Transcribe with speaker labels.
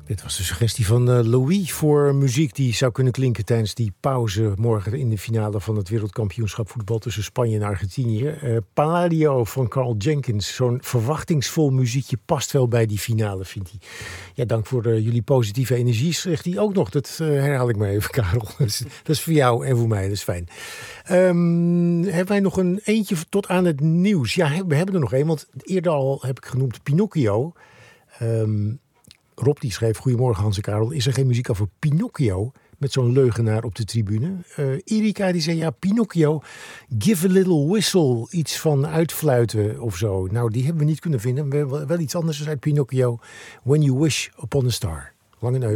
Speaker 1: Dit was de suggestie van Louis voor muziek die zou kunnen klinken tijdens die pauze morgen in de finale van het wereldkampioenschap voetbal tussen Spanje en Argentinië. Palladio van Carl Jenkins, zo'n verwachtingsvol muziekje past wel bij die finale, vindt hij. Ja, dank voor jullie positieve energie, zegt hij ook nog. Dat herhaal ik maar even, Karel. Dat is voor jou en voor mij, dat is fijn. Hebben wij nog een eentje tot aan het nieuws? Ja, we hebben er nog één, want eerder al heb ik genoemd Pinocchio. Rob die schreef, goedemorgen Hans en Karel, is er geen muziek over Pinocchio met zo'n leugenaar op de tribune? Erika die zei, ja, Pinocchio, give a little whistle, iets van uitfluiten of zo. Nou, die hebben we niet kunnen vinden. We hebben wel iets anders uit Pinocchio. When you wish upon a star. Lange neus.